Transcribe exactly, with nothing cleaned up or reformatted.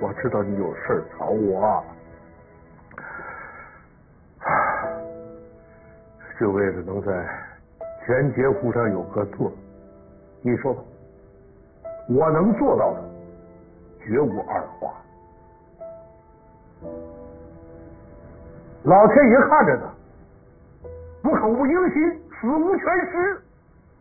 我知道你有事找我，就为了能在全节湖上有个座。你说吧，我能做到的绝无二话。老天爷看着呢，不可无英心，死无全尸。